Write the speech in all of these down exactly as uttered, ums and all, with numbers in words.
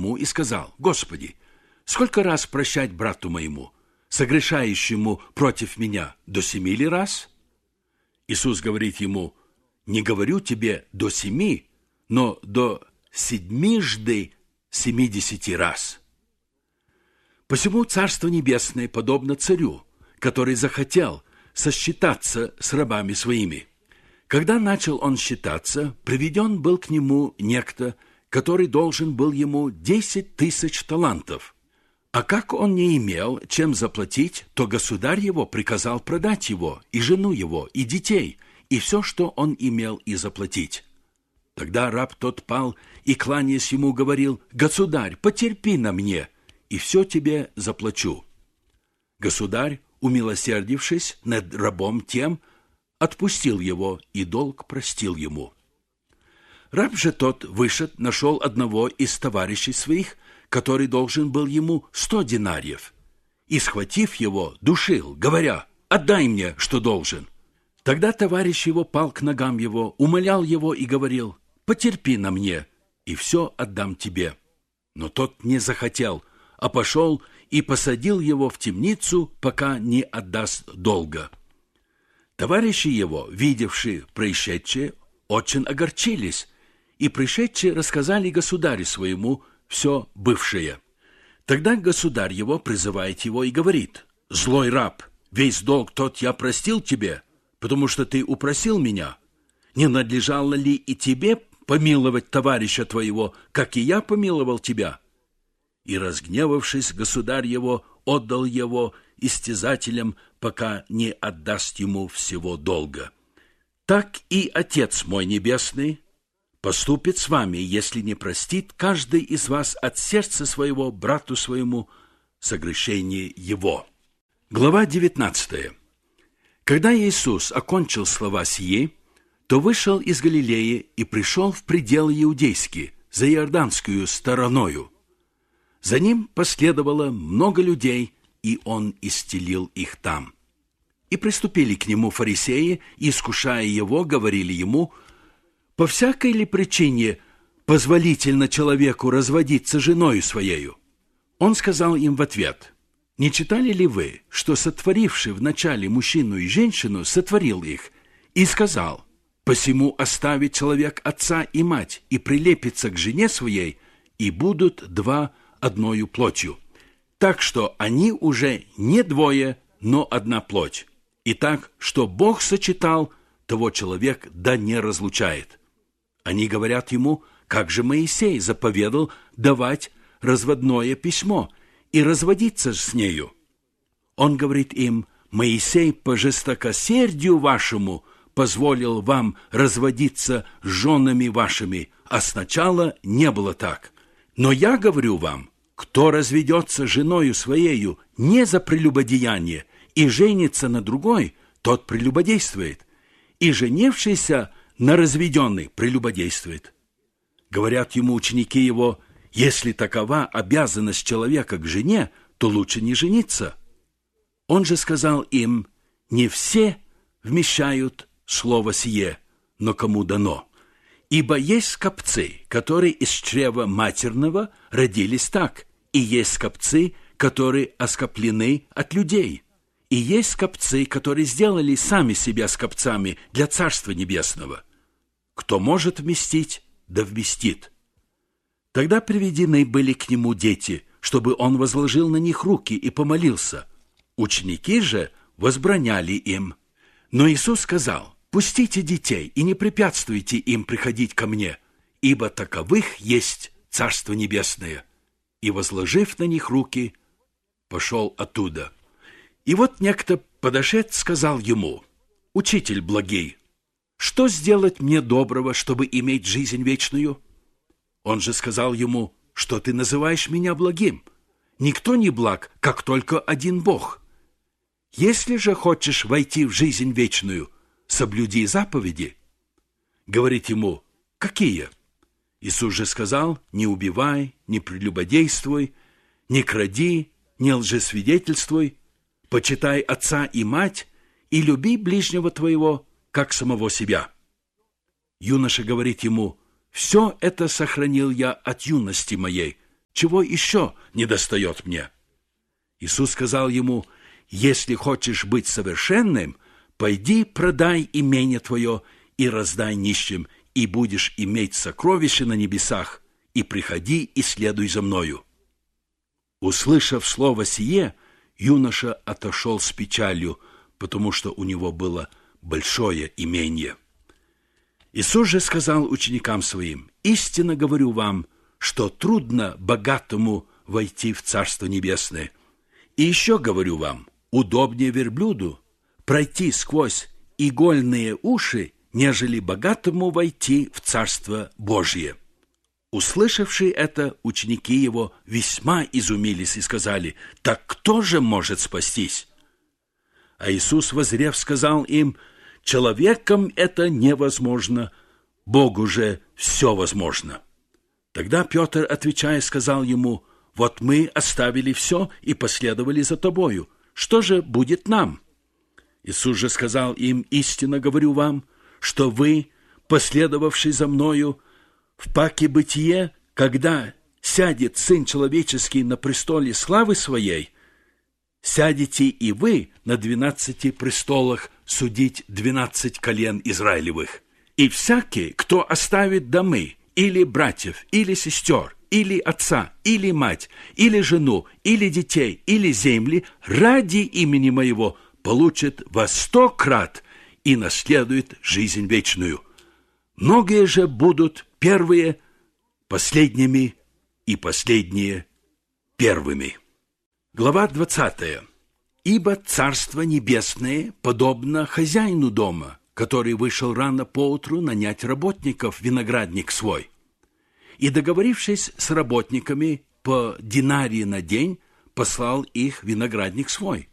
ему и сказал: «Господи, сколько раз прощать брату моему, согрешающему против меня, до семи ли раз?» Иисус говорит ему: «Не говорю тебе до семи, но до седьмижды семидесяти раз». Посему Царство Небесное подобно царю, который захотел сосчитаться с рабами своими. Когда начал он считаться, приведен был к нему некто, который должен был ему десять тысяч талантов. А как он не имел чем заплатить, то государь его приказал продать его, и жену его, и детей, и все, что он имел, и заплатить. Тогда раб тот пал и, кланяясь ему, говорил: «Государь, потерпи на мне, и все тебе заплачу». Государь, умилосердившись над рабом тем, отпустил его, и долг простил ему. Раб же тот, вышед, нашел одного из товарищей своих, который должен был ему сто динариев, и, схватив его, душил, говоря: «Отдай мне, что должен». Тогда товарищ его пал к ногам его, умолял его и говорил: «Потерпи на мне, и все отдам тебе». Но тот не захотел, а пошел и посадил его в темницу, пока не отдаст долга. Товарищи его, видевшие происшедшее, очень огорчились, и пришедшие рассказали государю своему все бывшее. Тогда государь его призывает его и говорит: «Злой раб, весь долг тот я простил тебе, потому что ты упросил меня. Не надлежало ли и тебе помиловать товарища твоего, как и я помиловал тебя?» И, разгневавшись, государь его отдал его истязателям, пока не отдаст ему всего долга. Так и Отец мой Небесный поступит с вами, если не простит каждый из вас от сердца своего брату своему согрешение его». Глава девятнадцатая. Когда Иисус окончил слова сии, то вышел из Галилеи и пришел в пределы иудейские, за Иорданскую стороною. За ним последовало много людей, и он исцелил их там. И приступили к нему фарисеи, и, искушая его, говорили ему: «По всякой ли причине позволительно человеку разводиться женою своею?» Он сказал им в ответ: «Не читали ли вы, что сотворивший вначале мужчину и женщину сотворил их, и сказал: посему оставит человек отца и мать, и прилепится к жене своей, и будут два одною плотью. Так что они уже не двое, но одна плоть. И так, что Бог сочетал, того человек да не разлучает». Они говорят ему: «Как же Моисей заповедал давать разводное письмо и разводиться с нею?» Он говорит им: «Моисей по жестокосердию вашему позволил вам разводиться с женами вашими, а сначала не было так. Но я говорю вам, кто разведется с женою своею не за прелюбодеяние и женится на другой, тот прелюбодействует, и женившийся на разведенный прелюбодействует». Говорят ему ученики его: «Если такова обязанность человека к жене, то лучше не жениться». Он же сказал им: «Не все вмещают слово сие, но кому дано. Ибо есть скопцы, которые из чрева матерного родились так, и есть скопцы, которые оскоплены от людей, и есть скопцы, которые сделали сами себя скопцами для Царства Небесного. Кто может вместить, да вместит». Тогда приведены были к нему дети, чтобы он возложил на них руки и помолился. Ученики же возбраняли им. Но Иисус сказал: «Пустите детей и не препятствуйте им приходить ко мне, ибо таковых есть Царство Небесное». И, возложив на них руки, пошел оттуда. И вот некто, подошед, сказал ему: «Учитель благий, что сделать мне доброго, чтобы иметь жизнь вечную?» Он же сказал ему: «Что ты называешь меня благим? Никто не благ, как только один Бог. Если же хочешь войти в жизнь вечную, соблюди заповеди». Говорит ему: «Какие?» Иисус же сказал: «Не убивай, не прелюбодействуй, не кради, не лжесвидетельствуй, почитай отца и мать, и люби ближнего твоего, как самого себя». Юноша говорит ему: «Все это сохранил я от юности моей». чего еще недостает мне?» Иисус сказал ему: «Если хочешь быть совершенным, пойди продай имение твое и раздай нищим, и будешь иметь сокровища на небесах, и приходи и следуй за мною». Услышав слово сие, юноша отошел с печалью, потому что у него было большое имение. Иисус же сказал ученикам своим: «Истинно говорю вам, что трудно богатому войти в Царство Небесное. И еще говорю вам, удобнее верблюду пройти сквозь игольные уши, нежели богатому войти в Царство Божье». Услышавшие это, ученики его весьма изумились и сказали: «Так кто же может спастись?» А Иисус, воззрев, сказал им: «Человеком это невозможно, Богу же все возможно». Тогда Петр, отвечая, сказал ему: «Вот мы оставили все и последовали за тобою. Что же будет нам?» Иисус же сказал им: «Истинно говорю вам, что вы, последовавший за мною, в паке бытие, когда сядет Сын Человеческий на престоле славы Своей, сядете и вы на двенадцати престолах судить двенадцать колен Израилевых. И всякий, кто оставит домы, или братьев, или сестер, или отца, или мать, или жену, или детей, или земли, ради имени Моего, получит во сто крат и наследует жизнь вечную. Многие же будут первые последними, и последние первыми». Глава двадцатая. «Ибо Царство Небесное подобно хозяину дома, который вышел рано поутру нанять работников в виноградник свой. И, договорившись с работниками по динарии на день, послал их в виноградник свой.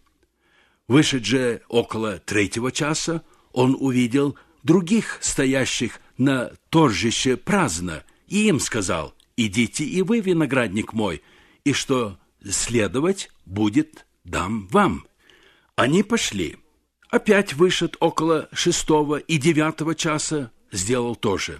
Вышед же около третьего часа, он увидел других, стоящих на торжище праздно, и им сказал: «Идите и вы в виноградник мой, и что следовать будет, дам вам». Они пошли. Опять вышед около шестого и девятого часа, сделал то же.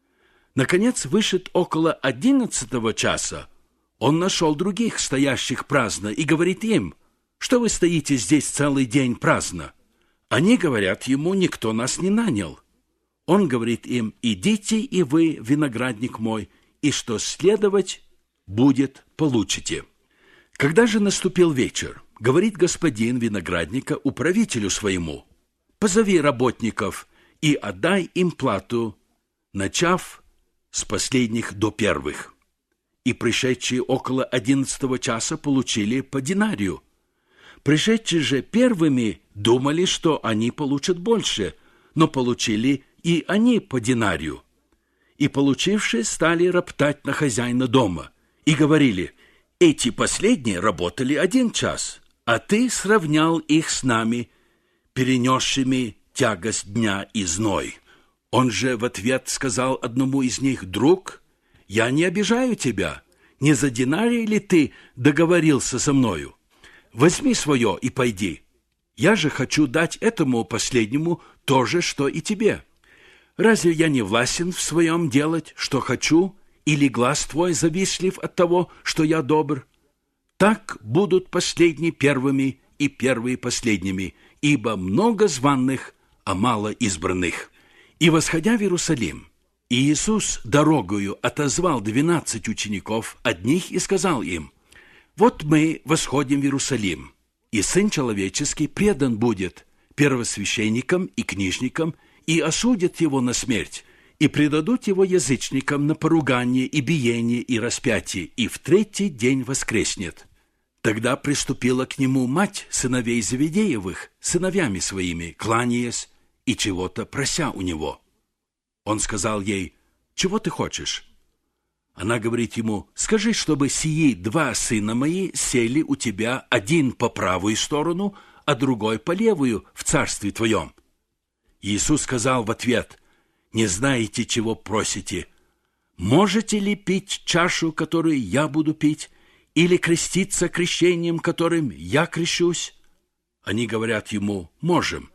Наконец, вышед около одиннадцатого часа, он нашел других, стоящих праздно, и говорит им: «Что вы стоите здесь целый день праздно?» Они говорят ему: «Никто нас не нанял». Он говорит им: «Идите и вы в виноградник мой, и что следовать будет, получите». Когда же наступил вечер, говорит господин виноградника управителю своему: «Позови работников и отдай им плату, начав с последних до первых». И пришедшие около одиннадцатого часа получили по динарию. Пришедшие же первыми думали, что они получат больше, но получили и они по динарию. И получившие стали роптать на хозяина дома и говорили: «Эти последние работали один час, а ты сравнял их с нами, перенесшими тягость дня и зной». Он же в ответ сказал одному из них: «Друг, я не обижаю тебя. Не за динарий ли ты договорился со мною? Возьми свое и пойди. Я же хочу дать этому последнему то же, что и тебе. Разве я не властен в своем делать, что хочу, или глаз твой завистлив от того, что я добр? Так будут последние первыми и первые последними, ибо много званых, а мало избранных». И, восходя в Иерусалим, Иисус дорогою отозвал двенадцать учеников одних и сказал им: «Вот мы восходим в Иерусалим, и Сын Человеческий предан будет первосвященникам и книжникам, и осудят его на смерть, и предадут его язычникам на поругание и биение и распятие, и в третий день воскреснет». Тогда приступила к нему мать сыновей Зеведеевых, сыновьями своими, кланяясь и чего-то прося у него. Он сказал ей: «Чего ты хочешь?» Она говорит ему: «Скажи, чтобы сии два сына мои сели у тебя, один по правую сторону, а другой по левую в царстве твоем». Иисус сказал в ответ: «Не знаете, чего просите. Можете ли пить чашу, которую я буду пить, или креститься крещением, которым я крещусь?» Они говорят ему: «Можем».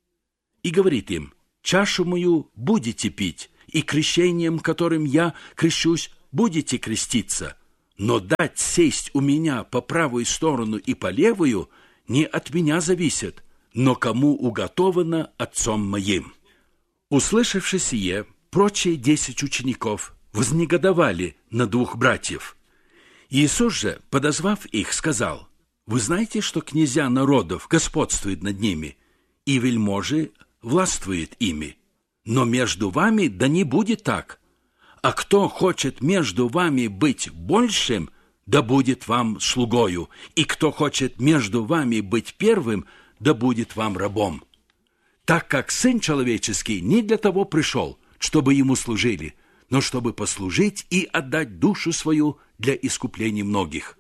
И говорит им: «Чашу мою будете пить, и крещением, которым я крещусь, будете креститься. но дать сесть у меня по правую сторону и по левую не от меня зависит, но кому уготовано отцом моим». Услышавши сие, прочие десять учеников вознегодовали на двух братьев. Иисус же, подозвав их, сказал: «Вы знаете, что князья народов господствуют над ними, и вельможи властвуют ими. Но между вами да не будет так. А кто хочет между вами быть большим, да будет вам слугою, и кто хочет между вами быть первым, да будет вам рабом. Так как Сын Человеческий не для того пришел, чтобы Ему служили, но чтобы послужить и отдать душу свою для искупления многих».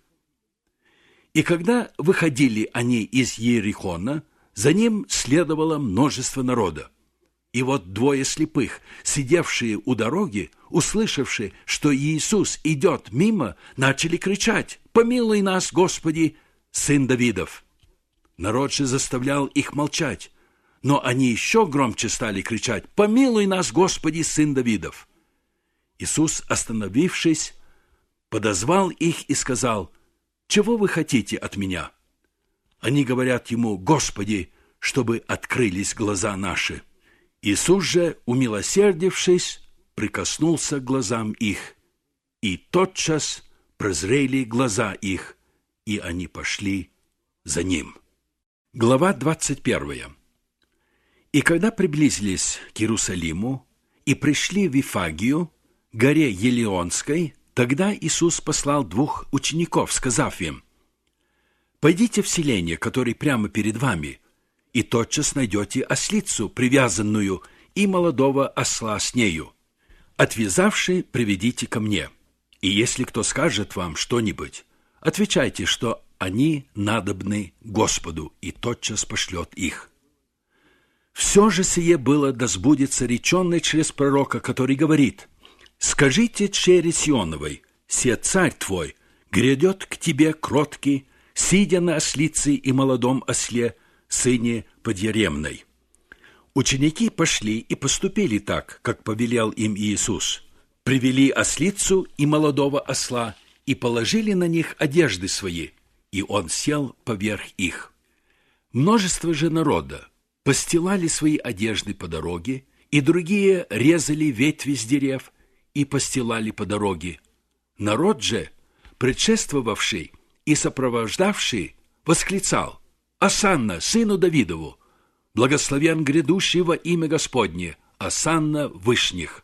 И когда выходили они из Иерихона, за ним следовало множество народа. И вот двое слепых, сидевшие у дороги, услышавши, что Иисус идет мимо, начали кричать: «Помилуй нас, Господи, Сын Давидов!» Народ же заставлял их молчать, но они еще громче стали кричать: «Помилуй нас, Господи, Сын Давидов!» Иисус, остановившись, подозвал их и сказал: «Чего вы хотите от меня?» Они говорят ему: «Господи, чтобы открылись глаза наши». Иисус же, умилосердившись, прикоснулся к глазам их, и тотчас прозрели глаза их, и они пошли за ним. Глава двадцать первая. И когда приблизились к Иерусалиму и пришли в Вифагию, горе Елеонской, тогда Иисус послал двух учеников, сказав им: «Пойдите в селение, которое прямо перед вами, и тотчас найдете ослицу, привязанную, и молодого осла с нею. Отвязавши, приведите ко мне. И если кто скажет вам что-нибудь, отвечайте, что они надобны Господу, и тотчас пошлет их». Все же сие было, да сбудется реченное через пророка, который говорит: «Скажите чере Сионовой: се царь твой грядет к тебе кроткий, сидя на ослице и молодом осле, сыне подъеремной». Ученики пошли и поступили так, как повелел им Иисус. Привели ослицу и молодого осла и положили на них одежды свои, и он сел поверх их. Множество же народа постилали свои одежды по дороге, и другие резали ветви с дерев и постилали по дороге. Народ же, предшествовавший и сопровождавший, восклицал: «Осанна, сыну Давидову! Благословен грядущий во имя Господне, осанна вышних!»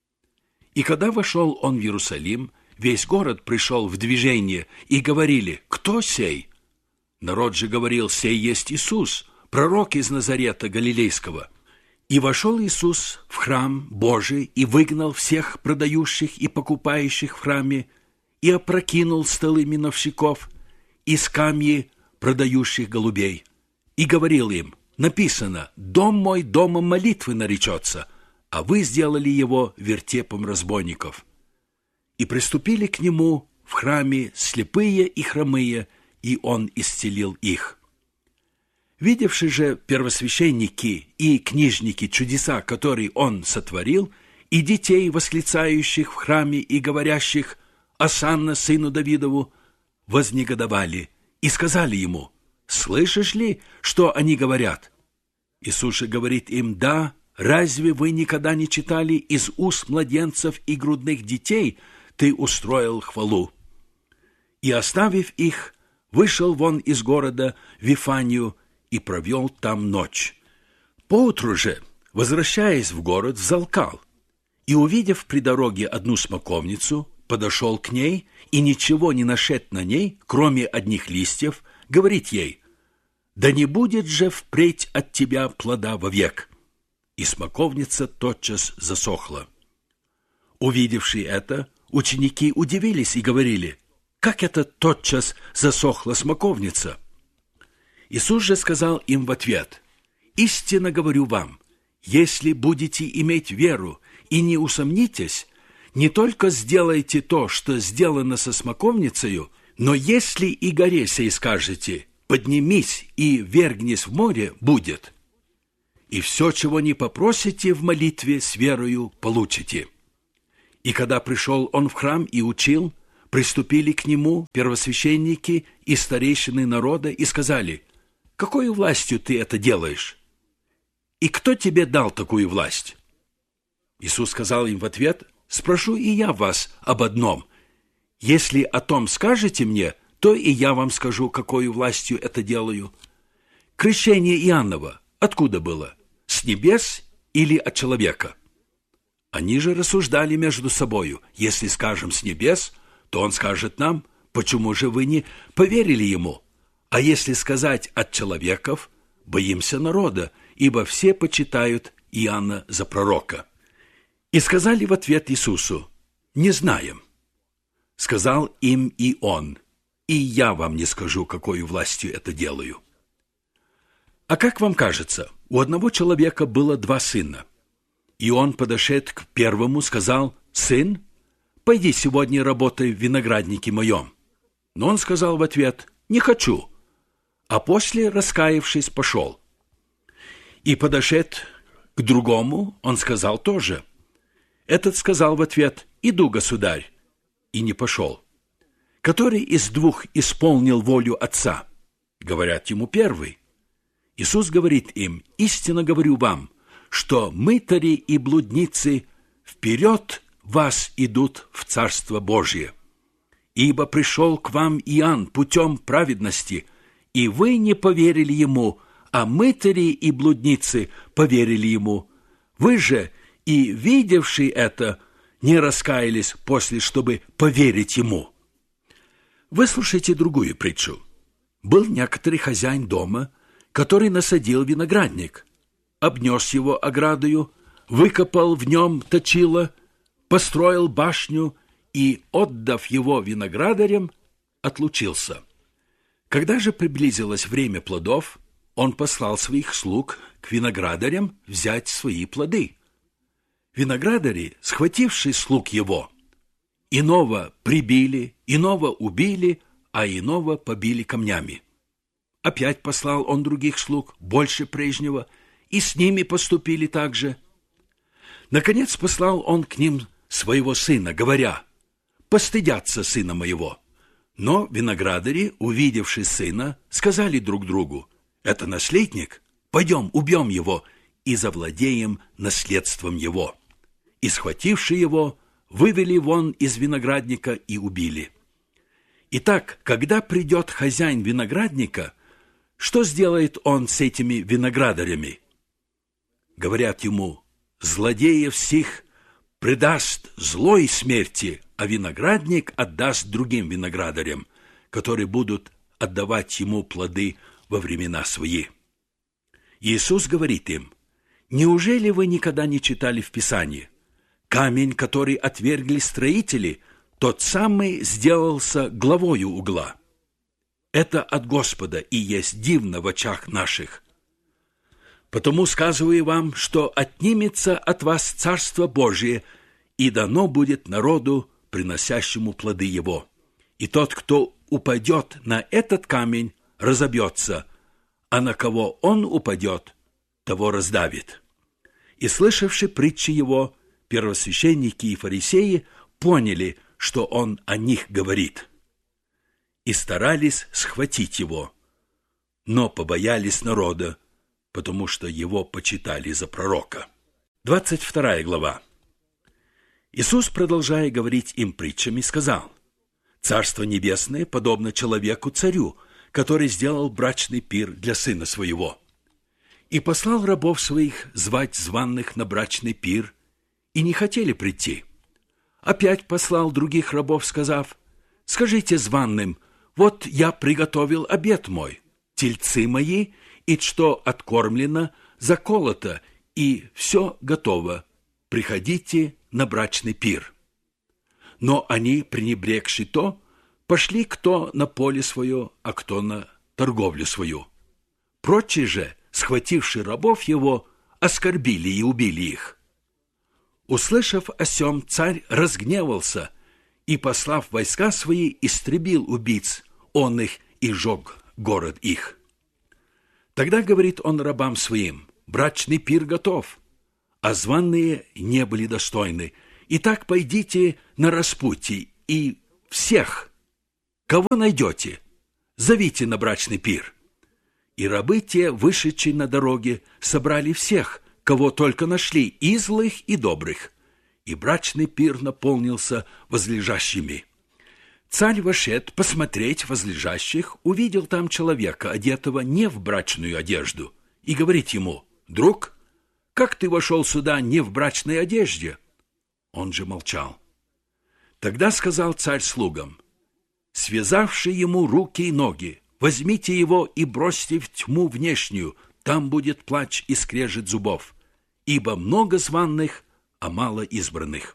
И когда вошел он в Иерусалим, весь город пришел в движение, и говорили: «Кто сей?» Народ же говорил: «Сей есть Иисус, пророк из Назарета Галилейского». И вошел Иисус в храм Божий и выгнал всех продающих и покупающих в храме, и опрокинул столы миновщиков и скамьи продающих голубей, и говорил им: «Написано: дом мой домом молитвы наречется, а вы сделали его вертепом разбойников». И приступили к нему в храме слепые и хромые, и он исцелил их. Видевши же первосвященники и книжники чудеса, которые он сотворил, и детей, восклицающих в храме и говорящих: «Осанна сыну Давидову», вознегодовали и сказали ему: «Слышишь ли, что они говорят?» Иисус же говорит им: «Да, разве вы никогда не читали: из уст младенцев и грудных детей ты устроил хвалу?» И, оставив их, вышел вон из города в Вифанию и провел там ночь. Поутру же, возвращаясь в город, взалкал, и, увидев при дороге одну смоковницу, подошел к ней, и, ничего не нашед на ней, кроме одних листьев, говорит ей: «Да не будет же впредь от тебя плода вовек». И смоковница тотчас засохла. Увидевши это, ученики удивились и говорили: «Как это тотчас засохла смоковница?» Иисус же сказал им в ответ: «Истинно говорю вам, если будете иметь веру и не усомнитесь, не только сделаете то, что сделано со смоковницею, но если и горе сей скажете: поднимись и вергнись в море, будет. И все, чего не попросите в молитве, с верою получите». И когда пришел он в храм и учил, приступили к нему первосвященники и старейшины народа и сказали: «Какой властью ты это делаешь? И кто тебе дал такую власть?» Иисус сказал им в ответ: «Спрошу и я вас об одном. Если о том скажете мне, то и я вам скажу, какой властью это делаю. Крещение Иоанново откуда было? С небес или от человека?» Они же рассуждали между собою: «Если скажем с небес, то он скажет нам: почему же вы не поверили ему? А если сказать от человеков, боимся народа, ибо все почитают Иоанна за пророка». И сказали в ответ Иисусу: «Не знаем». Сказал им и он: «И я вам не скажу, какой властью это делаю». А как вам кажется, у одного человека было два сына. И он, подошед к первому, сказал: «Сын, пойди сегодня работай в винограднике моем». Но он сказал в ответ: «Не хочу». А после, раскаявшись, пошел. И подошед к другому, он сказал тоже. Этот сказал в ответ: «Иду, государь», и не пошел. Который из двух исполнил волю отца? Говорят ему: первый. Иисус говорит им: «Истинно говорю вам, что мытари и блудницы вперед вас идут в Царство Божие. Ибо пришел к вам Иоанн путем праведности, и вы не поверили ему, а мытари и блудницы поверили ему. Вы же, и видевшие это, не раскаялись после, чтобы поверить ему». Выслушайте другую притчу. Был некоторый хозяин дома, который насадил виноградник, обнес его оградою, выкопал в нем точило, построил башню и, отдав его виноградарям, отлучился. Когда же приблизилось время плодов, он послал своих слуг к виноградарям взять свои плоды. Виноградари, схватившие слуг его, иного прибили, иного убили, а иного побили камнями. Опять послал он других слуг, больше прежнего, и с ними поступили так же. Наконец послал он к ним своего сына, говоря: «Постыдятся сына моего». Но виноградари, увидевши сына, сказали друг другу: «Это наследник, пойдем, убьем его и завладеем наследством его». И, схвативши его, вывели вон из виноградника и убили. Итак, когда придет хозяин виноградника, что сделает он с этими виноградарями? Говорят ему: «Злодеев сих предаст злой смерти, а виноградник отдаст другим виноградарям, которые будут отдавать ему плоды во времена свои». Иисус говорит им: «Неужели вы никогда не читали в Писании? Камень, который отвергли строители, тот самый сделался главою угла. Это от Господа и есть дивно в очах наших. Потому сказываю вам, что отнимется от вас Царство Божие, и дано будет народу, приносящему плоды его. И тот, кто упадет на этот камень, разобьется, а на кого он упадет, того раздавит». И, слышавши притчи его, первосвященники и фарисеи поняли, что он о них говорит, и старались схватить его, но побоялись народа, потому что его почитали за пророка. двадцать вторая глава. Иисус, продолжая говорить им притчами, сказал: «Царство небесное подобно человеку-царю, который сделал брачный пир для сына своего, и послал рабов своих звать званых на брачный пир, и не хотели прийти. Опять послал других рабов, сказав: скажите званым: вот я приготовил обед мой, тельцы мои, и что откормлено, заколото, и все готово. Приходите на брачный пир. Но они, пренебрегши то, пошли кто на поле свое, а кто на торговлю свою. Прочие же, схвативши рабов его, оскорбили и убили их. Услышав о сем, царь разгневался и, послав войска свои, истребил убийц, он их и сжег город их. Тогда говорит он рабам своим: брачный пир готов, а званые не были достойны. Итак, пойдите на распутье и всех, кого найдете, зовите на брачный пир». И рабы те, вышедшие на дороге, собрали всех, кого только нашли, и злых, и добрых. И брачный пир наполнился возлежащими. Царь вошед посмотреть возлежащих, увидел там человека, одетого не в брачную одежду, и говорит ему: «Друг, как ты вошел сюда не в брачной одежде?» Он же молчал. Тогда сказал царь слугам: «Связавши ему руки и ноги, возьмите его и бросьте в тьму внешнюю, там будет плач и скрежет зубов, ибо много званых, а мало избранных».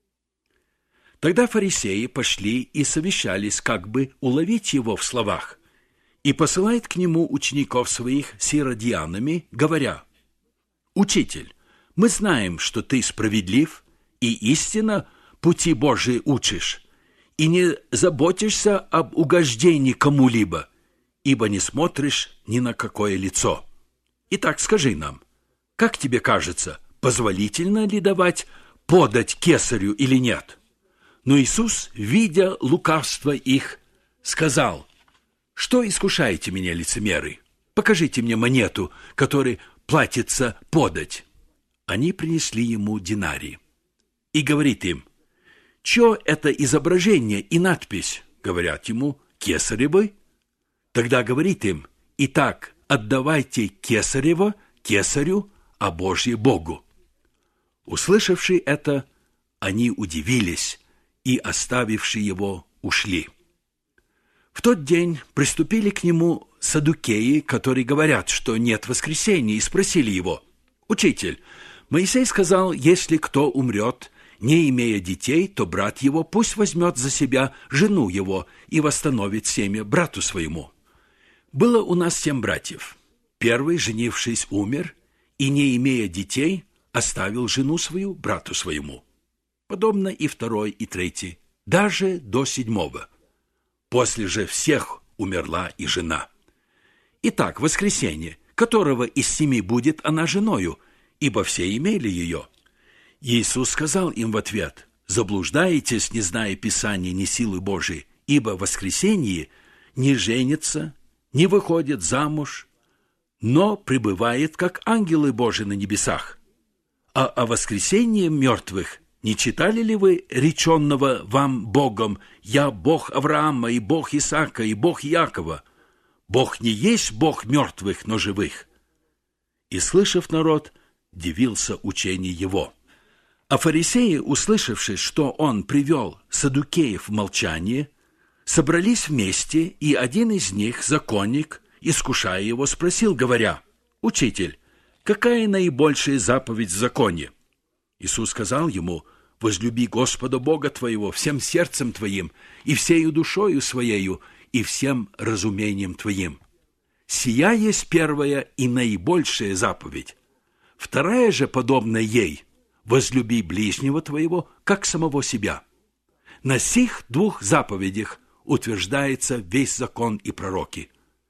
Тогда фарисеи пошли и совещались, как бы уловить его в словах, и посылает к нему учеников своих с иродианами, говоря: «Учитель, мы знаем, что ты справедлив и истинно пути Божии учишь, и не заботишься об угождении кому-либо, ибо не смотришь ни на какое лицо. Итак, скажи нам, как тебе кажется, позволительно ли давать подать кесарю или нет?» Но Иисус, видя лукавство их, сказал: «Что искушаете меня, лицемеры? Покажите мне монету, которой платится подать». Они принесли ему динарий. И говорит им: «Чё это изображение и надпись?» Говорят ему: «Кесаревой». Тогда говорит им: «Итак, отдавайте кесарево кесарю, а Божье Богу». Услышавши это, они удивились и, оставивши его, ушли. В тот день приступили к нему саддукеи, которые говорят, что нет воскресения, и спросили его: «Учитель, Моисей сказал, если кто умрет, не имея детей, то брат его пусть возьмет за себя жену его и восстановит семя брату своему. Было у нас семь братьев. Первый, женившись, умер, и, не имея детей, оставил жену свою брату своему. Подобно и второй, и третий, даже до седьмого. После же всех умерла и жена. Итак, воскресенье, которого из семи будет она женою, ибо все имели ее». Иисус сказал им в ответ: «Заблуждаетесь, не зная Писания, ни силы Божией, ибо в воскресенье не женится, не выходит замуж, но пребывает, как ангелы Божии на небесах. А о воскресенье мертвых не читали ли вы реченного вам Богом: «Я Бог Авраама, и Бог Исаака, и Бог Якова»? Бог не есть Бог мертвых, но живых». И, слышав народ, дивился учению его. А фарисеи, услышавши, что он привел саддукеев в молчание, собрались вместе, и один из них, законник, искушая его, спросил, говоря: «Учитель, какая наибольшая заповедь в законе?» Иисус сказал ему: «Возлюби Господа Бога твоего всем сердцем твоим, и всею душою своею, и всем разумением твоим. Сия есть первая и наибольшая заповедь. Вторая же, подобная ей: возлюби ближнего твоего, как самого себя. На сих двух заповедях утверждается весь закон и пророки».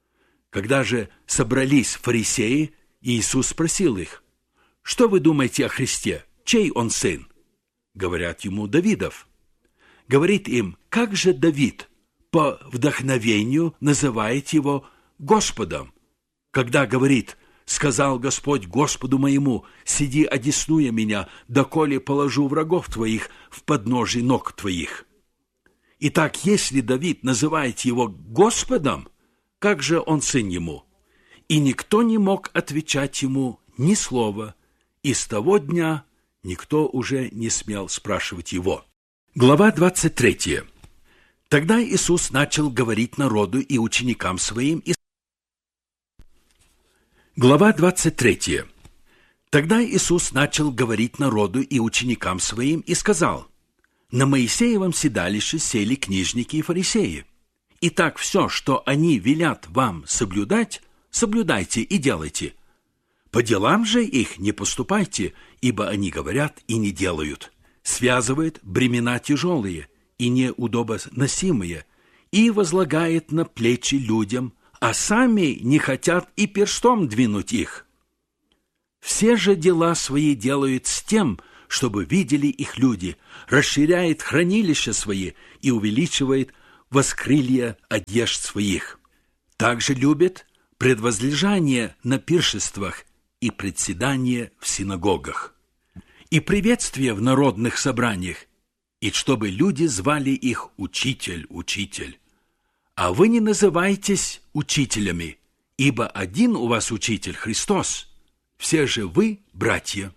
Когда же собрались фарисеи, Иисус спросил их: «Что вы думаете о Христе? Чей он сын?» Говорят ему: «Давидов». Говорит им: «Как же Давид по вдохновению называет его Господом, когда говорит: сказал Господь Господу моему: сиди одесную меня, доколе положу врагов твоих в подножие ног твоих». Итак, если Давид называет его Господом, как же он сын ему? И никто не мог отвечать ему ни слова, и с того дня никто уже не смел спрашивать его. Глава двадцать третья. Тогда Иисус начал говорить народу и ученикам своим. И... Глава двадцать третья. Тогда Иисус начал говорить народу и ученикам своим и сказал: «На Моисеевом седалище сели книжники и фарисеи. Итак, все, что они велят вам соблюдать, соблюдайте и делайте. По делам же их не поступайте, ибо они говорят и не делают. Связывает бремена тяжелые и неудобоносимые, и возлагает на плечи людям, а сами не хотят и перстом двинуть их. Все же дела свои делают с тем, чтобы видели их люди, расширяет хранилища свои и увеличивает воскрылья одежд своих. Также любит предвозлежание на пиршествах и председание в синагогах, и приветствие в народных собраниях, и чтобы люди звали их «Учитель, Учитель». А вы не называйтесь учителями, ибо один у вас Учитель Христос, все же вы братья.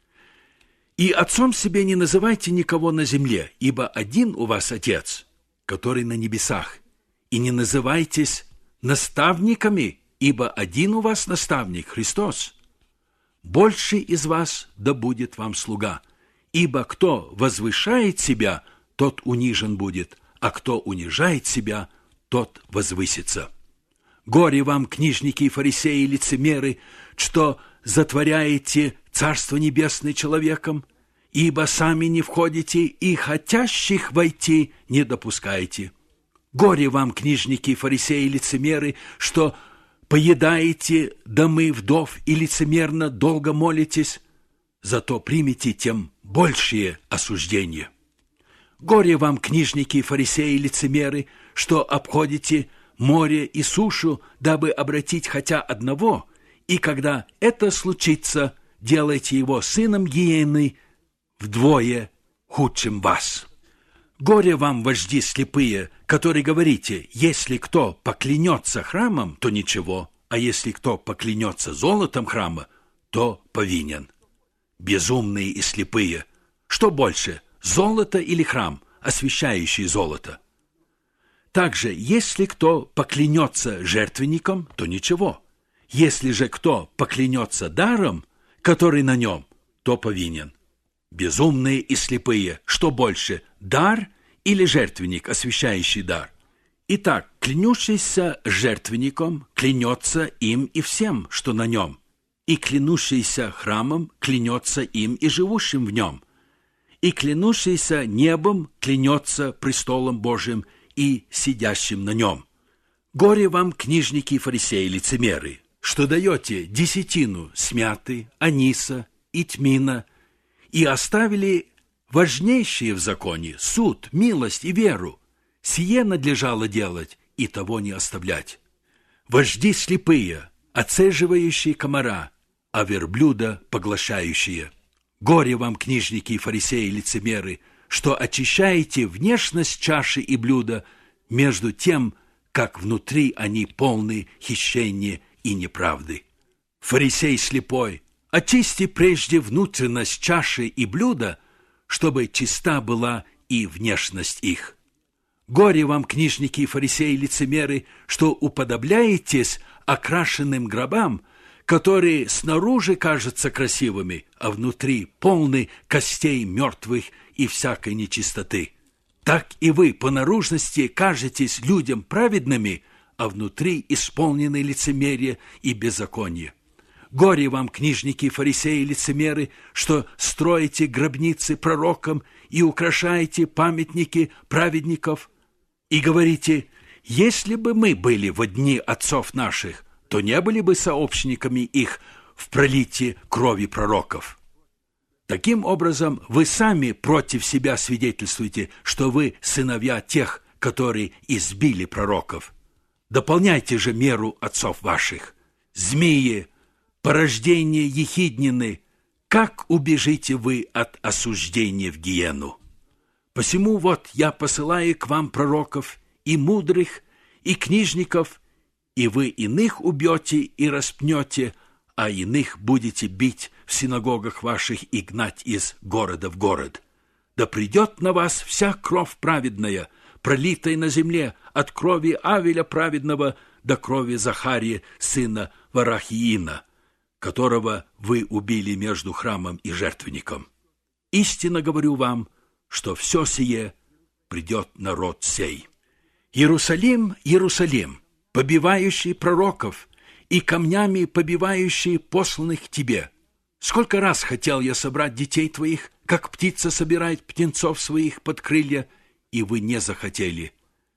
И отцом себе не называйте никого на земле, ибо один у вас Отец, который на небесах, и не называйтесь наставниками, ибо один у вас наставник Христос. Больше из вас да будет вам слуга, ибо кто возвышает себя, тот унижен будет, а кто унижает себя, тот возвысится. Горе вам, книжники и фарисеи, лицемеры, что затворяете Царство Небесное человеком, ибо сами не входите и хотящих войти не допускаете. Горе вам, книжники и фарисеи, лицемеры, что поедаете домы вдов и лицемерно долго молитесь, зато примите тем большее осуждение. Горе вам, книжники и фарисеи, лицемеры, что обходите море и сушу, дабы обратить хотя одного, и когда это случится, делайте его сыном гиены вдвое худшим вас. Горе вам, вожди слепые, которые говорите, если кто поклянется храмом, то ничего, а если кто поклянется золотом храма, то повинен. Безумные и слепые, что больше, золото или храм, освящающий золото? Также, если кто поклянется жертвенником, то ничего. Если же кто поклянется даром, который на нем, то повинен. Безумные и слепые, что больше, дар или жертвенник, освящающий дар? Итак, клянущийся жертвенником клянется им и всем, что на нем, и клянущийся храмом клянется им и живущим в нем, и клянущийся небом клянется престолом Божиим и сидящим на нем. Горе вам, книжники и фарисеи, лицемеры, что даете десятину смяты, аниса и тмина, и оставили важнейшие в законе суд, милость и веру. Сие надлежало делать и того не оставлять. Вожди слепые, оцеживающие комара, а верблюда поглощающие. Горе вам, книжники и фарисеи, лицемеры, что очищаете внешность чаши и блюда, между тем, как внутри они полны хищения и неправды. Фарисей слепой, очисти прежде внутренность чаши и блюда, чтобы чиста была и внешность их. Горе вам, книжники и фарисеи, лицемеры, что уподобляетесь окрашенным гробам, которые снаружи кажутся красивыми, а внутри полны костей мертвых и всякой нечистоты. Так и вы по наружности кажетесь людям праведными, а внутри исполнены лицемерие и беззаконие. Горе вам, книжники и фарисеи, лицемеры, что строите гробницы пророкам и украшаете памятники праведников, и говорите, если бы мы были во дни отцов наших, то не были бы сообщниками их в пролитии крови пророков. Таким образом, вы сами против себя свидетельствуете, что вы сыновья тех, которые избили пророков. Дополняйте же меру отцов ваших. Змеи, порождение ехиднины, как убежите вы от осуждения в гиену? Посему вот я посылаю к вам пророков и мудрых, и книжников, и вы иных убьете и распнете, а иных будете бить в синагогах ваших и гнать из города в город. Да придет на вас вся кровь праведная, пролитая на земле, от крови Авеля праведного до крови Захария, сына Варахиина, которого вы убили между храмом и жертвенником. Истинно говорю вам, что все сие придет народ сей. Иерусалим, Иерусалим, побивающий пророков и камнями побивающий посланных к тебе. Сколько раз хотел я собрать детей твоих, как птица собирает птенцов своих под крылья, и вы не захотели.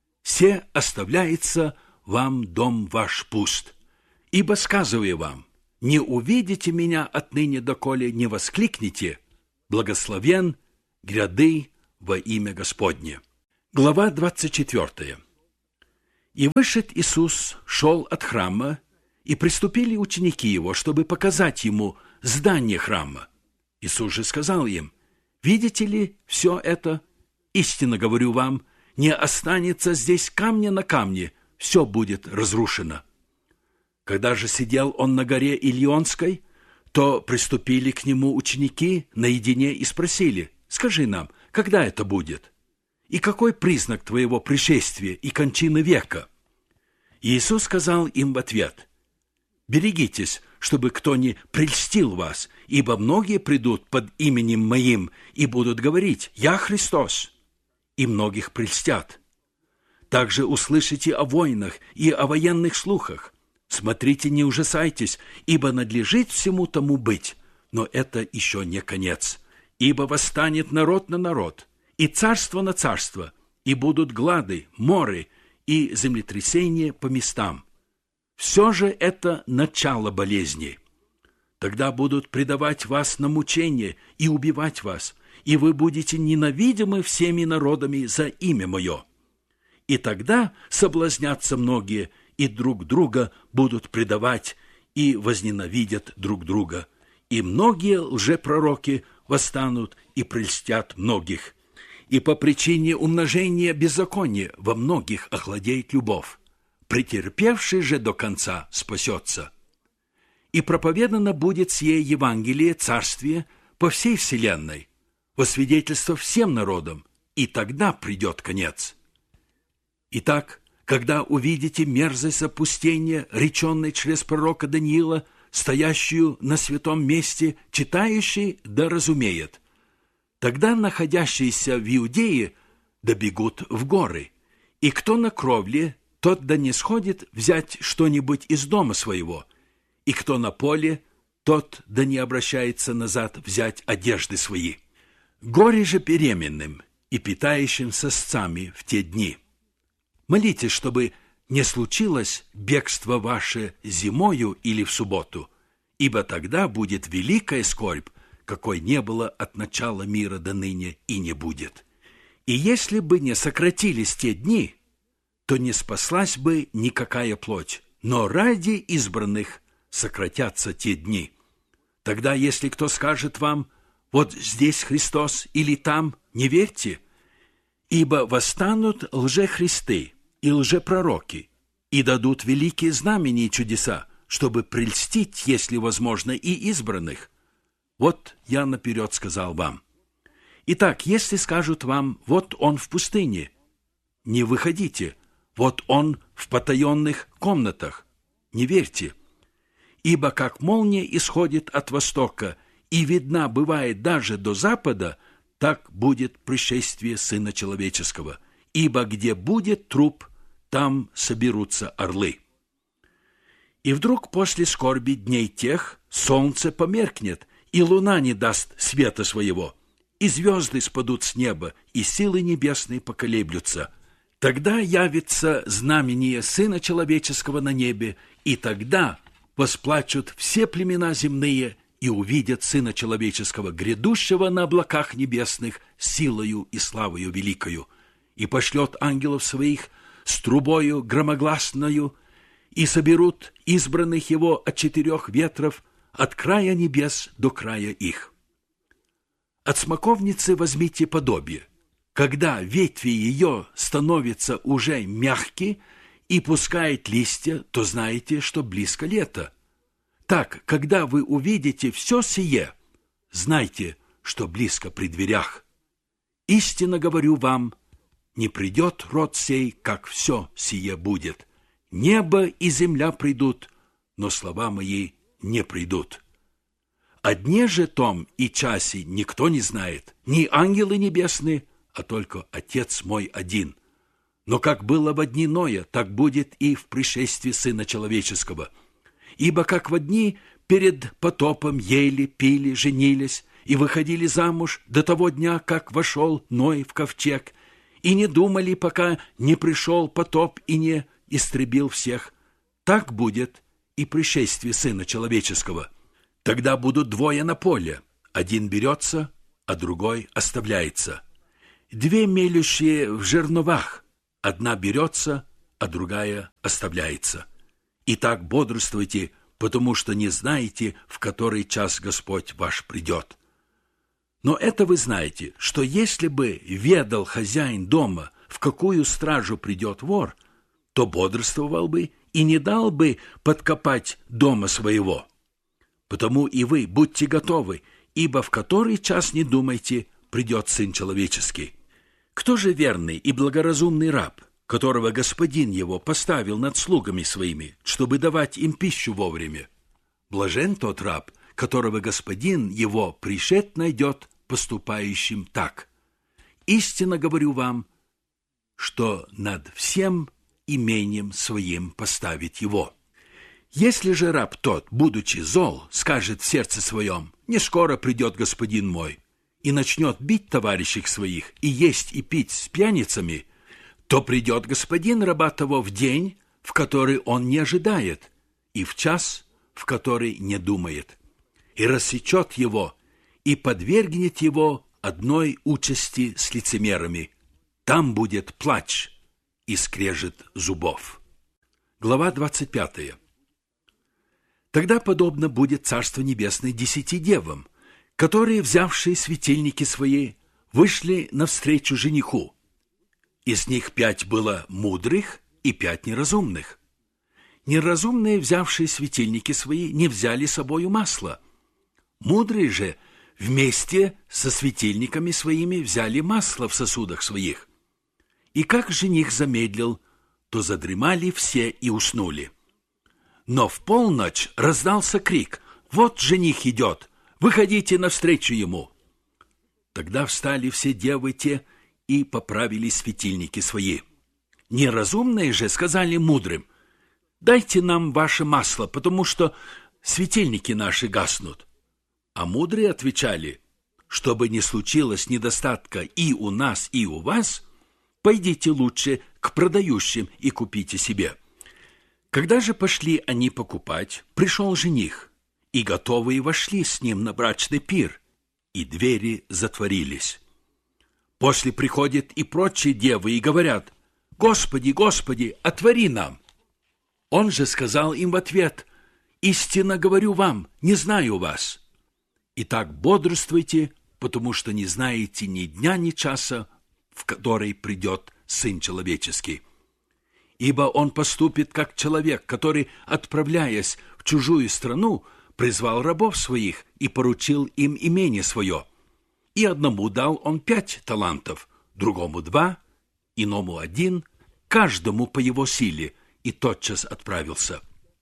Се оставляется вам дом ваш пуст. Ибо сказываю вам, не увидите меня отныне доколе не воскликните: благословен гряды во имя Господне». Глава двадцать четвёртая. «И вышед Иисус шел от храма, и приступили ученики его, чтобы показать ему здание храма. Иисус же сказал им: видите ли все это? Истинно говорю вам, не останется здесь камня на камне, все будет разрушено. Когда же сидел он на горе Илионской, то приступили к нему ученики наедине и спросили: скажи нам, когда это будет? И какой признак твоего пришествия и кончины века? И Иисус сказал им в ответ: берегитесь, чтобы кто не прельстил вас, ибо многие придут под именем Моим и будут говорить: «Я Христос», и многих прельстят. Также услышите о войнах и о военных слухах. Смотрите, не ужасайтесь, ибо надлежит всему тому быть, но это еще не конец. Ибо восстанет народ на народ, и царство на царство, и будут глады, моры и землетрясения по местам. Все же это начало болезни. Тогда будут предавать вас на мучение и убивать вас, и вы будете ненавидимы всеми народами за имя Мое. И тогда соблазнятся многие, и друг друга будут предавать, и возненавидят друг друга. И многие лжепророки восстанут и прельстят многих. И по причине умножения беззакония во многих охладеет любовь. Претерпевший же до конца спасется. И проповедано будет сие Евангелие Царствия по всей вселенной, во свидетельство всем народам, и тогда придет конец. Итак, когда увидите мерзость запустения, реченной через пророка Даниила, стоящую на святом месте, читающий да разумеет, тогда находящиеся в Иудее добегут в горы, и кто на кровле, тот да не сходит взять что-нибудь из дома своего, и кто на поле, тот да не обращается назад взять одежды свои. Горе же беременным и питающим сосцами в те дни. Молитесь, чтобы не случилось бегство ваше зимою или в субботу, ибо тогда будет великая скорбь, какой не было от начала мира до ныне и не будет. И если бы не сократились те дни, то не спаслась бы никакая плоть, но ради избранных сократятся те дни. Тогда, если кто скажет вам: вот здесь Христос или там, не верьте, ибо восстанут лжехристы и лжепророки, и дадут великие знамения и чудеса, чтобы прельстить, если возможно, и избранных. Вот я наперед сказал вам. Итак, если скажут вам: вот он в пустыне, не выходите, вот он в потаенных комнатах, не верьте. Ибо как молния исходит от востока и видна бывает даже до запада, так будет пришествие Сына Человеческого. Ибо где будет труп, там соберутся орлы. И вдруг после скорби дней тех солнце померкнет, и луна не даст света своего, и звезды спадут с неба, и силы небесные поколеблются. Тогда явится знамение Сына Человеческого на небе, и тогда восплачут все племена земные и увидят Сына Человеческого, грядущего на облаках небесных, силою и славою великою, и пошлет ангелов своих с трубою громогласною, и соберут избранных его от четырех ветров, от края небес до края их. От смоковницы возьмите подобие. Когда ветви ее становятся уже мягкие и пускает листья, то знаете, что близко лето. Так, когда вы увидите все сие, знайте, что близко при дверях. Истинно говорю вам, не придет род сей, как все сие будет. Небо и земля придут, но слова мои не придут. О дне же том и часе никто не знает, ни ангелы небесные, а только Отец мой один. Но как было во дни Ноя, так будет и в пришествии Сына Человеческого. Ибо как во дни перед потопом ели, пили, женились и выходили замуж до того дня, как вошел Ной в ковчег, и не думали, пока не пришел потоп и не истребил всех, так будет и пришествие Сына Человеческого. Тогда будут двое на поле, один берется, а другой оставляется. Две мелющие в жерновах, одна берется, а другая оставляется. Итак, бодрствуйте, потому что не знаете, в который час Господь ваш придет. Но это вы знаете, что если бы ведал хозяин дома, в какую стражу придет вор, то бодрствовал бы и не дал бы подкопать дома своего. Потому и вы будьте готовы, ибо в который час, не думайте, придет Сын Человеческий. Кто же верный и благоразумный раб, которого господин его поставил над слугами своими, чтобы давать им пищу вовремя? Блажен тот раб, которого господин его пришед найдет поступающим так. Истинно говорю вам, что над всем имением своим поставит его. Если же раб тот, будучи зол, скажет в сердце своем: «Не скоро придет господин мой», и начнет бить товарищей своих, и есть и пить с пьяницами, то придет господин раба того в день, в который он не ожидает, и в час, в который не думает, и рассечет его, и подвергнет его одной участи с лицемерами. Там будет плач и скрежет зубов. Глава двадцать пятая. Тогда подобно будет Царство Небесное десяти девам, которые, взявшие светильники свои, вышли навстречу жениху. Из них пять было мудрых и пять неразумных. Неразумные, взявшие светильники свои, не взяли с собою масла. Мудрые же вместе со светильниками своими взяли масло в сосудах своих. И как жених замедлил, то задремали все и уснули. Но в полночь раздался крик: «Вот жених идет! Выходите навстречу ему!» Тогда встали все девы те и поправили светильники свои. Неразумные же сказали мудрым: «Дайте нам ваше масло, потому что светильники наши гаснут». А мудрые отвечали: «Чтобы не случилось недостатка и у нас, и у вас, пойдите лучше к продающим и купите себе». Когда же пошли они покупать, пришел жених, и готовые вошли с ним на брачный пир, и двери затворились. После приходят и прочие девы и говорят: «Господи, Господи, отвори нам!» Он же сказал им в ответ: «Истинно говорю вам, не знаю вас». Итак, бодрствуйте, потому что не знаете ни дня, ни часа, в который придет Сын Человеческий. Ибо он поступит как человек, который, отправляясь в чужую страну, призвал рабов своих и поручил им имение свое. И одному дал он пять талантов, другому два, иному один, каждому по его силе, и тотчас отправился.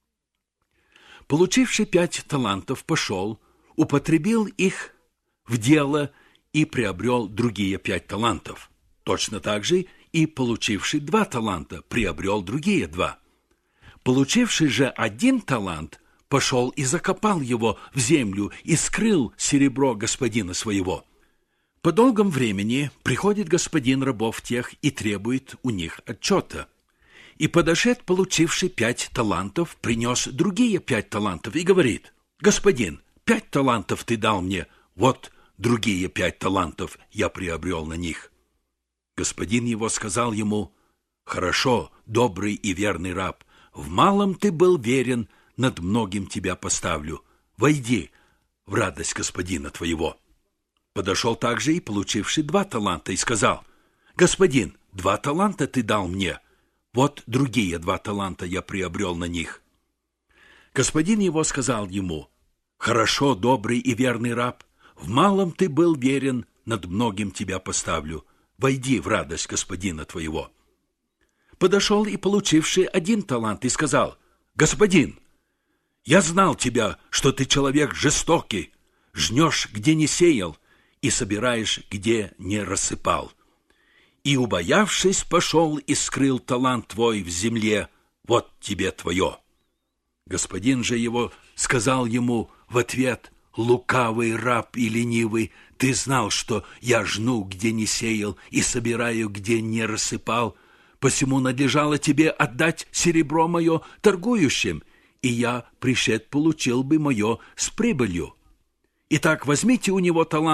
Получивший пять талантов, пошел, употребил их в дело и приобрел другие пять талантов. Точно так же и получивший два таланта приобрел другие два. Получивший же один талант пошел и закопал его в землю и скрыл серебро господина своего. По долгом времени приходит господин рабов тех и требует у них отчета. И подошед, получивший пять талантов, принес другие пять талантов и говорит: «Господин, пять талантов ты дал мне, вот другие пять талантов я приобрел на них». Господин его сказал ему: «Хорошо, добрый и верный раб, в малом ты был верен, над многим тебя поставлю. Войди в радость господина твоего». Подошел также и получивший два таланта и сказал: «Господин, два таланта ты дал мне, вот другие два таланта я приобрел на них». Господин его сказал ему: «Хорошо, добрый и верный раб, в малом ты был верен, над многим тебя поставлю. Войди в радость господина твоего». Подошел и получивший один талант и сказал: «Господин, я знал тебя, что ты человек жестокий, жнешь, где не сеял, и собираешь, где не рассыпал. И, убоявшись, пошел и скрыл талант твой в земле, вот тебе твое». Господин же его сказал ему в ответ: «Лукавый раб и ленивый, ты знал, что я жну, где не сеял, и собираю, где не рассыпал. Посему надлежало тебе отдать серебро мое торгующим, и я, пришед, получил бы мое с прибылью. Итак, возьмите у него талант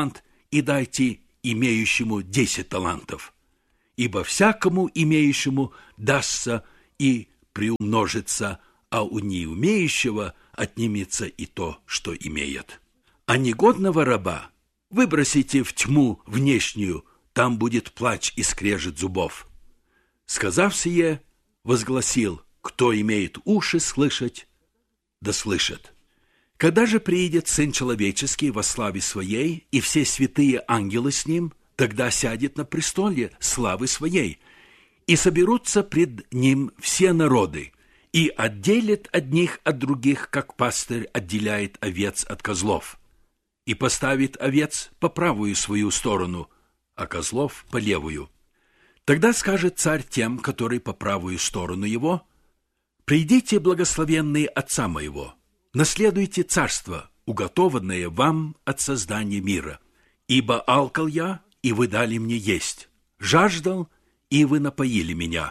и дайте имеющему десять талантов. Ибо всякому имеющему дастся и приумножится, а у неумеющего отнимется и то, что имеет. А негодного раба выбросите в тьму внешнюю, там будет плач и скрежет зубов. Сказав сие, возгласил: кто имеет уши слышать, да слышит. Когда же приидет Сын Человеческий во славе Своей, и все святые ангелы с Ним, тогда сядет на престоле славы Своей, и соберутся пред Ним все народы, и отделит одних от других, как пастырь отделяет овец от козлов, и поставит овец по правую свою сторону, а козлов по левую. Тогда скажет царь тем, которые по правую сторону его: «Придите, благословенные Отца моего, наследуйте царство, уготованное вам от создания мира. Ибо алкал я, и вы дали мне есть, жаждал, и вы напоили меня,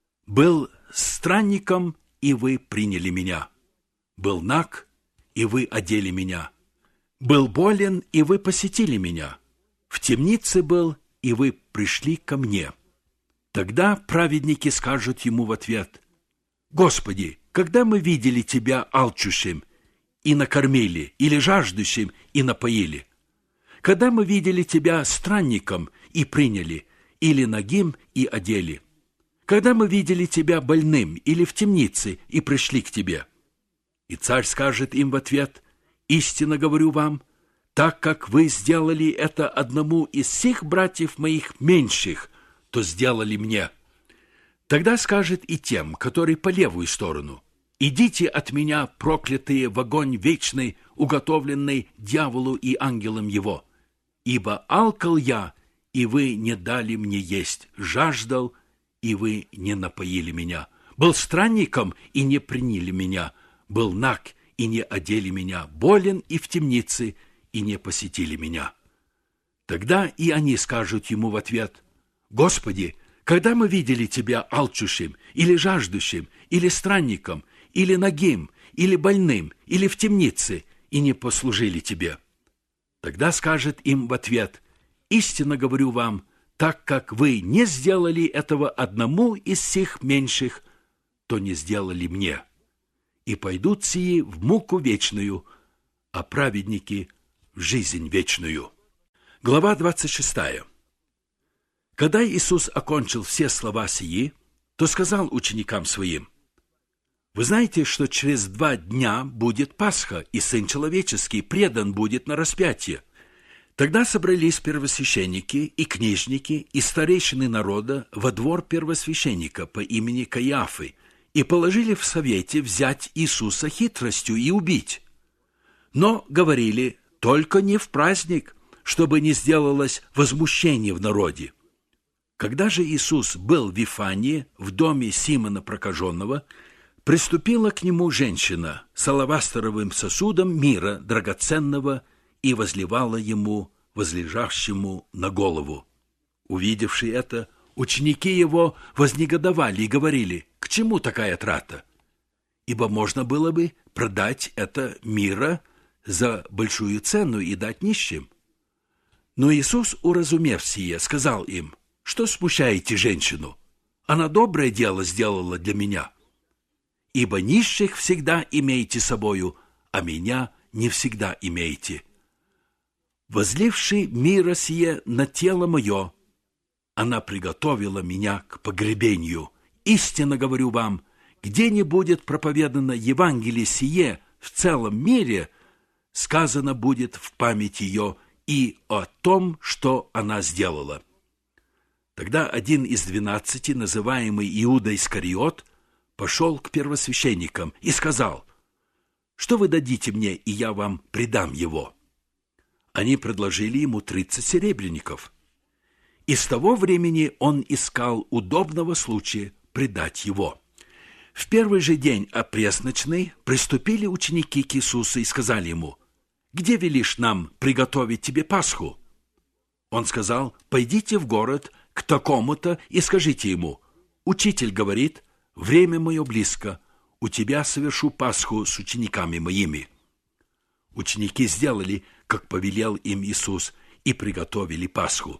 был странником, и вы приняли меня, был наг, и вы одели меня, был болен, и вы посетили меня, в темнице был, и вы пришли ко мне». Тогда праведники скажут ему в ответ: «Господи, когда мы видели Тебя алчущим и накормили, или жаждущим и напоили? Когда мы видели Тебя странником и приняли, или нагим и одели? Когда мы видели Тебя больным или в темнице и пришли к Тебе?» И царь скажет им в ответ: «Истинно говорю вам, так как вы сделали это одному из всех братьев моих меньших, то сделали мне». Тогда скажет и тем, которые по левую сторону: «Идите от меня, проклятые, в огонь вечный, уготовленный дьяволу и ангелам его. Ибо алкал я, и вы не дали мне есть, жаждал, и вы не напоили меня, был странником, и не приняли меня, был наг, и не одели меня, болен и в темнице, и не посетили меня». Тогда и они скажут ему в ответ: «Господи, когда мы видели Тебя алчущим, или жаждущим, или странником, или нагим, или больным, или в темнице, и не послужили Тебе?» Тогда скажет им в ответ: «Истинно говорю вам, так как вы не сделали этого одному из сих меньших, то не сделали мне. И пойдут сии в муку вечную, а праведники в жизнь вечную». Глава двадцать шестая. Когда Иисус окончил все слова сии, то сказал ученикам Своим: «Вы знаете, что через два дня будет Пасха, и Сын Человеческий предан будет на распятие». Тогда собрались первосвященники и книжники и старейшины народа во двор первосвященника по имени Каиафы и положили в совете взять Иисуса хитростью и убить. Но говорили: «Только не в праздник, чтобы не сделалось возмущение в народе». Когда же Иисус был в Вифании, в доме Симона Прокаженного, приступила к нему женщина с алавастровым сосудом мира драгоценного и возливала ему, возлежащему на голову. Увидевши это, ученики его вознегодовали и говорили: «К чему такая трата? Ибо можно было бы продать это мира за большую цену и дать нищим». Но Иисус, уразумев сие, сказал им: «Что смущаете женщину? Она доброе дело сделала для меня. Ибо нищих всегда имеете собою, а меня не всегда имеете. Возливши мира сие на тело мое, она приготовила меня к погребению. Истинно говорю вам, где не будет проповедано Евангелие сие в целом мире, сказано будет в память ее и о том, что она сделала». Тогда один из двенадцати, называемый Иуда Искариот, пошел к первосвященникам и сказал: «Что вы дадите мне, и я вам предам его?» Они предложили ему тридцать серебряников. И с того времени он искал удобного случая предать его. В первый же день опресночный приступили ученики к Иисусу и сказали ему: «Где велишь нам приготовить тебе Пасху?» Он сказал: «Пойдите в город к такому-то и скажите ему: Учитель говорит, время мое близко, у тебя совершу Пасху с учениками моими». Ученики сделали, как повелел им Иисус, и приготовили Пасху.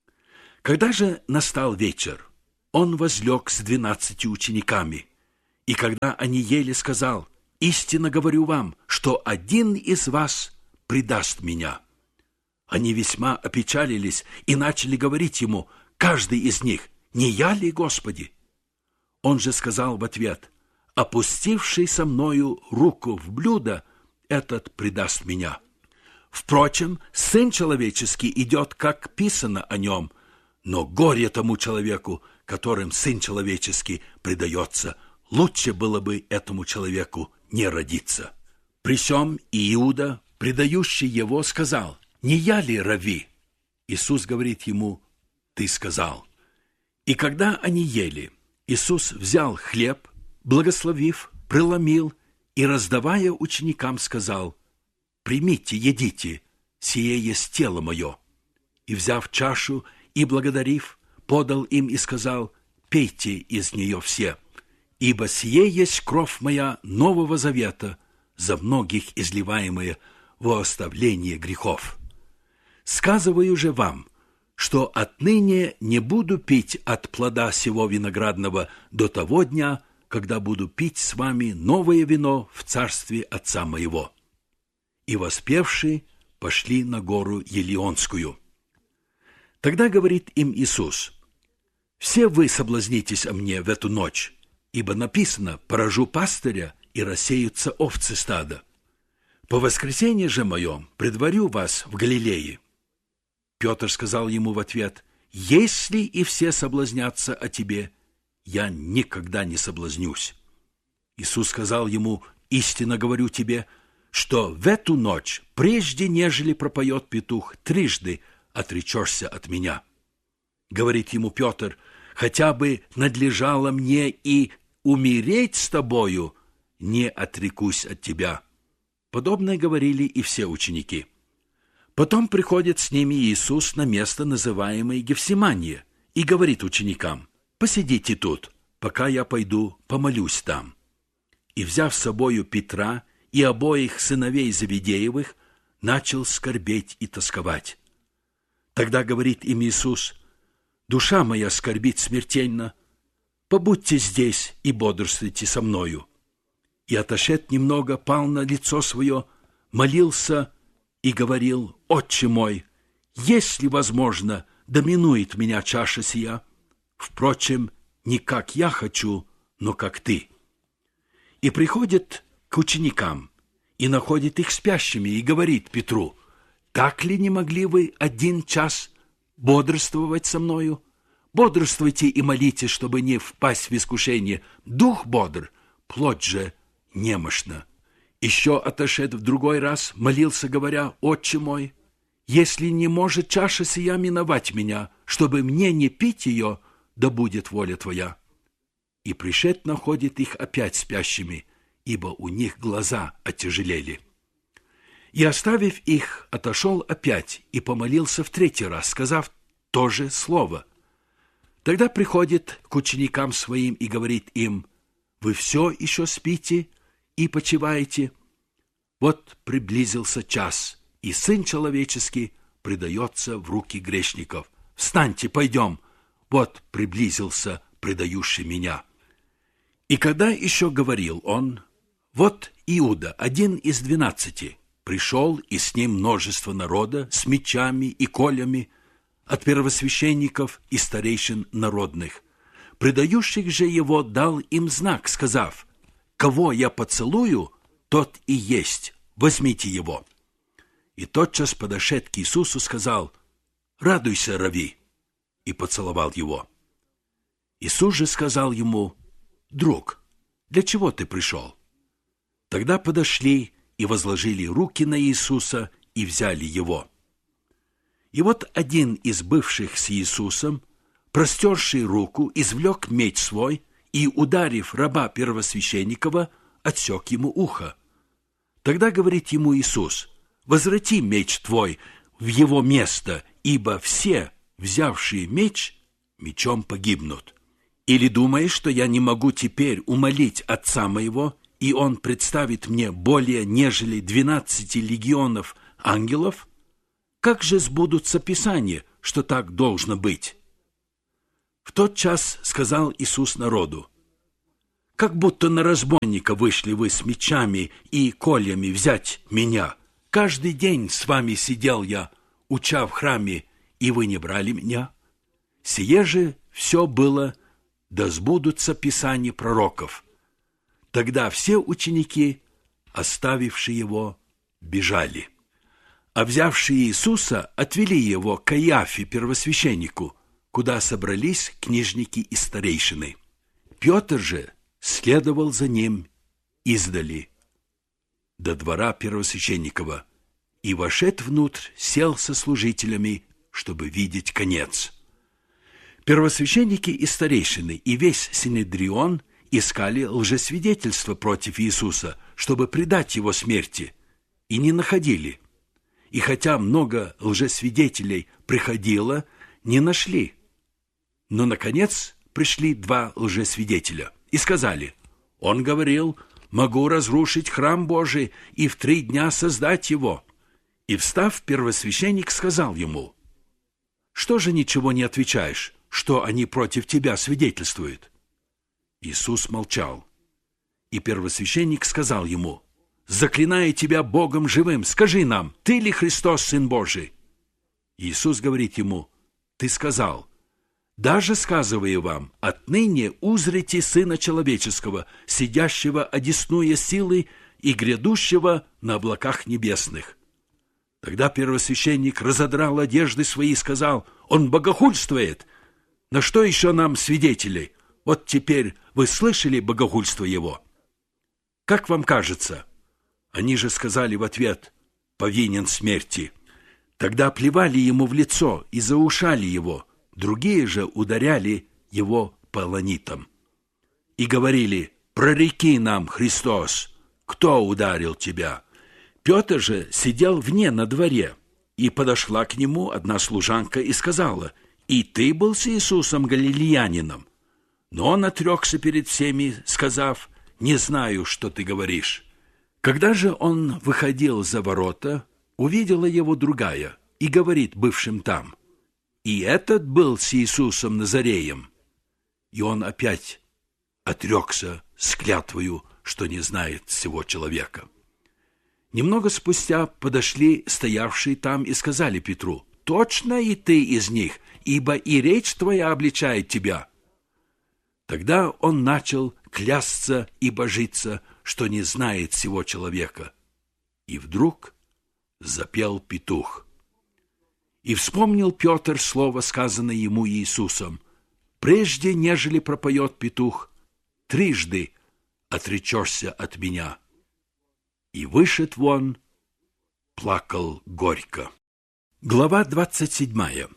Когда же настал вечер, он возлег с двенадцатью учениками, и когда они ели, сказал: «Истинно говорю вам, что один из вас предаст меня». Они весьма опечалились и начали говорить ему, каждый из них: «Не я ли, Господи?» Он же сказал в ответ: «Опустивший со мною руку в блюдо, этот предаст меня. Впрочем, Сын Человеческий идет, как писано о нем, но горе тому человеку, которым Сын Человеческий предается. Лучше было бы этому человеку не родиться». При сем Иуда, предающий его, сказал: «Не я ли, Рави?» Иисус говорит ему: «Ты сказал». И когда они ели, Иисус взял хлеб, благословив, преломил и, раздавая ученикам, сказал: «Примите, едите, сие есть тело мое». И, взяв чашу и благодарив, подал им и сказал: «Пейте из нее все, ибо сие есть кровь моя нового завета, за многих изливаемая во оставление грехов. Сказываю же вам, что отныне не буду пить от плода сего виноградного до того дня, когда буду пить с вами новое вино в царстве Отца моего». И воспевши, пошли на гору Елеонскую. Тогда говорит им Иисус: «Все вы соблазнитесь о мне в эту ночь, ибо написано: поражу пастыря, и рассеются овцы стада. По воскресенье же моем предварю вас в Галилее». Петр сказал ему в ответ: «Если и все соблазнятся о тебе, я никогда не соблазнюсь». Иисус сказал ему: «Истинно говорю тебе, что в эту ночь, прежде нежели пропоет петух, трижды отречешься от меня». Говорит ему Петр: «Хотя бы надлежало мне и умереть с тобою, не отрекусь от тебя». Подобное говорили и все ученики. Потом приходит с ними Иисус на место, называемое Гефсимания, и говорит ученикам: «Посидите тут, пока я пойду помолюсь там». И, взяв с собою Петра и обоих сыновей Завидеевых, начал скорбеть и тосковать. Тогда говорит им Иисус: «Душа моя скорбит смертельно, побудьте здесь и бодрствуйте со мною». И, отошед немного, пал на лицо свое, молился и говорил: «Отче мой, если возможно, да минует меня чаша сия, впрочем, не как я хочу, но как ты». И приходит к ученикам и находит их спящими, и говорит Петру: «Так ли не могли вы один час бодрствовать со мною? Бодрствуйте и молитесь, чтобы не впасть в искушение. Дух бодр, плоть же немощна». Еще отошед в другой раз, молился, говоря: «Отче мой, если не может чаша сия миновать меня, чтобы мне не пить ее, да будет воля твоя». И пришед находит их опять спящими, ибо у них глаза оттяжелели. И, оставив их, отошел опять и помолился в третий раз, сказав то же слово. Тогда приходит к ученикам своим и говорит им: «Вы все еще спите и почиваете? Вот приблизился час, и Сын Человеческий предается в руки грешников. Встаньте, пойдем, вот приблизился предающий меня». И когда еще говорил он, вот Иуда, один из двенадцати, пришел, и с ним множество народа с мечами и колями от первосвященников и старейшин народных. Предающих же его дал им знак, сказав: «Кого я поцелую, тот и есть, возьмите его». И тотчас, подошед к Иисусу, сказал: «Радуйся, Рави», и поцеловал его. Иисус же сказал ему: «Друг, для чего ты пришел?» Тогда подошли и возложили руки на Иисуса и взяли его. И вот один из бывших с Иисусом, простерший руку, извлек меч свой и, ударив раба первосвященникова, отсек ему ухо. Тогда говорит ему Иисус: «Возврати меч твой в его место, ибо все, взявшие меч, мечом погибнут. Или думаешь, что я не могу теперь умолить Отца моего, и Он представит мне более нежели двенадцати легионов ангелов? как же сбудутся Писания, что так должно быть?» В тот час сказал Иисус народу: «Как будто на разбойника вышли вы с мечами и кольями взять меня. Каждый день с вами сидел я, уча в храме, и вы не брали меня. Сие же все было, да сбудутся Писания пророков». Тогда все ученики, оставившие его, бежали. А взявшие Иисуса отвели его к Каиафе, первосвященнику, куда собрались книжники и старейшины. Петр же следовал за ним издали до двора первосвященникова и, вошед внутрь, сел со служителями, чтобы видеть конец. Первосвященники и старейшины и весь Синедрион искали лжесвидетельства против Иисуса, чтобы предать его смерти, и не находили. И хотя много лжесвидетелей приходило, не нашли. Но, наконец, пришли два лжесвидетеля и сказали: «Он говорил: могу разрушить храм Божий и в три дня создать его». И, встав, первосвященник сказал ему: «Что же ничего не отвечаешь, что они против тебя свидетельствуют?» Иисус молчал. И первосвященник сказал ему: «Заклинаю тебя Богом живым, скажи нам, ты ли Христос, Сын Божий?» Иисус говорит ему: «Ты сказал. Даже сказываю вам, отныне узрите Сына Человеческого, сидящего одесную силы и грядущего на облаках небесных». Тогда первосвященник разодрал одежды свои и сказал: «Он богохульствует! На что еще нам свидетелей? Вот теперь вы слышали богохульство его? Как вам кажется?» Они же сказали в ответ: «Повинен смерти». Тогда плевали ему в лицо и заушали его, другие же ударяли его полонитом. И говорили: «Прореки нам, Христос, кто ударил тебя?» Петр же сидел вне на дворе, и подошла к нему одна служанка и сказала: «И ты был с Иисусом Галилеянином?» Но он отрекся перед всеми, сказав: «Не знаю, что ты говоришь». Когда же он выходил за ворота, увидела его другая и говорит бывшим там: «И этот был с Иисусом Назареем». И он опять отрекся с клятвою, что не знает всего человека. Немного спустя подошли стоявшие там и сказали Петру: «Точно и ты из них, ибо и речь твоя обличает тебя». Тогда он начал клясться и божиться, что не знает всего человека. И вдруг запел петух. И вспомнил Петр слово, сказанное ему Иисусом: «Прежде, нежели пропоет петух, трижды отречешься от меня». И вышед вон, плакал горько. Глава двадцать седьмая.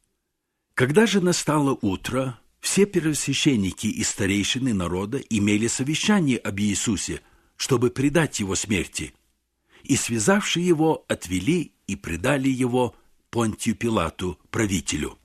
Когда же настало утро, все первосвященники и старейшины народа имели совещание об Иисусе, чтобы предать его смерти, и, связавши его, отвели и предали его Понтию Пилату, правителю.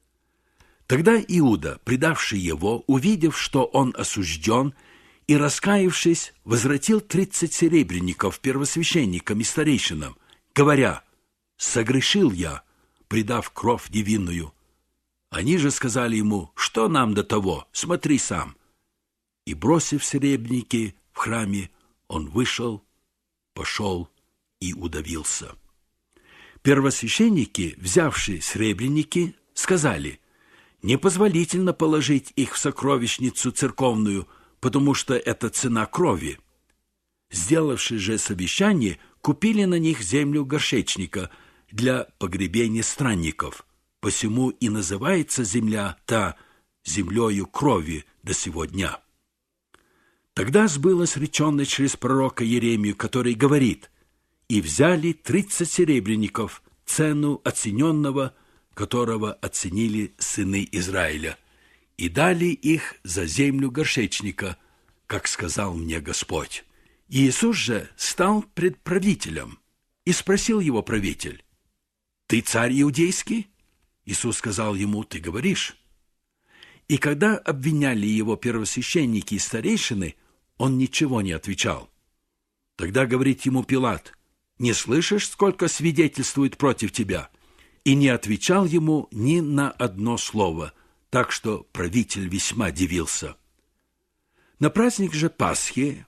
Тогда Иуда, предавший его, увидев, что он осужден, и, раскаявшись, возвратил тридцать серебряников первосвященникам и старейшинам, говоря: «Согрешил я, предав кровь невинную». Они же сказали ему: «Что нам до того? Смотри сам». И, бросив серебряники в храме, он вышел, пошел и удавился. Первосвященники, взявшие серебряники, сказали: «Непозволительно положить их в сокровищницу церковную, потому что это цена крови». Сделавши же совещание, купили на них землю горшечника для погребения странников. Посему и называется земля та землею крови до сего дня. Тогда сбылось реченное через пророка Иеремию, который говорит: «И взяли тридцать серебряников, цену оцененного, которого оценили сыны Израиля, и дали их за землю горшечника, как сказал мне Господь». Иисус же стал пред правителем, и спросил его правитель: «Ты царь иудейский?» Иисус сказал ему: «Ты говоришь». И когда обвиняли его первосвященники и старейшины, он ничего не отвечал. Тогда говорит ему Пилат: Не слышишь, сколько свидетельствует против тебя?» И не отвечал ему ни на одно слово, так что правитель весьма дивился. На праздник же Пасхи